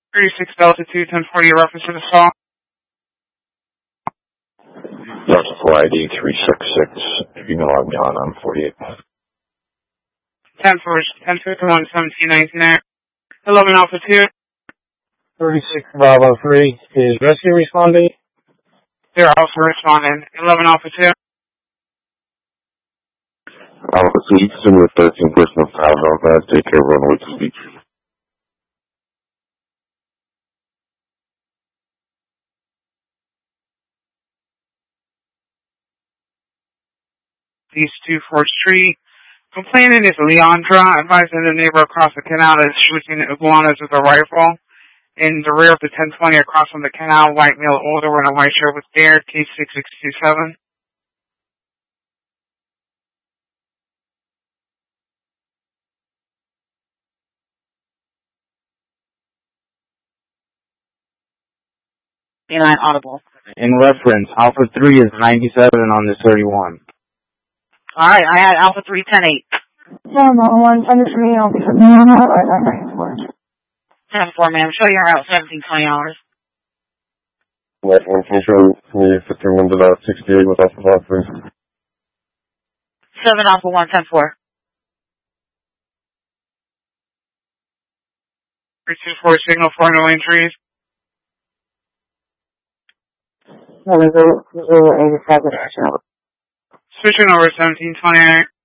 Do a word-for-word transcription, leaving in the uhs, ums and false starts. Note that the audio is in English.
thirty-six Delta two, ten forty, reference to the song. Delta four I D three six six. You know I'm John, I'm forty-eight. ten four, ten fifty-one, seventeen nineteen, eleven Alpha two. thirty-six Bravo three. Is rescue responding? They're also responding. eleven Alpha two. Alpha three, similar thirteen personal five on that. Take care, run with the speech. East two fourth Street. Complaining is Leandra, advising the neighbor across the canal is shooting iguanas with a rifle. In the rear of the ten twenty across from the canal, white male older wearing a white shirt with there, case six six two seven. Canine audible. In reference, Alpha three is ninety-seven on this thirty-one. Alright, I had Alpha three, ten eight. one, ten three, ten four, ma'am. Show your route, seventeen twenty hours. Last one, can you show me fifteen one to sixty-eight with Alpha five, please? seven Alpha one, ten four. three two four, signal for no entries. zero, zero, eighty-seven. Switching over seventeen twenty-eight.